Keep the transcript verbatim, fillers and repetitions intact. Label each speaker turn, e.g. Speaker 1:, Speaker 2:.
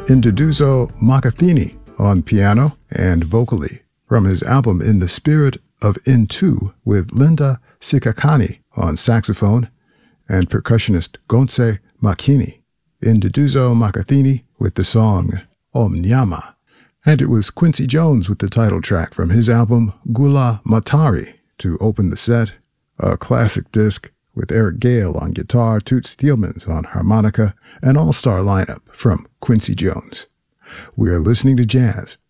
Speaker 1: Induduzo Makathini on piano and vocally from his album In the Spirit of Into with Linda Sikakani on saxophone and percussionist Gonse Makini. Induduzo Makathini with the song Omnyama. And it was Quincy Jones with the title track from his album Gula Matari to open the set, a classic disc with Eric Gale on guitar, Toots Thielmans on harmonica, an all-star lineup from Quincy Jones. We are listening to jazz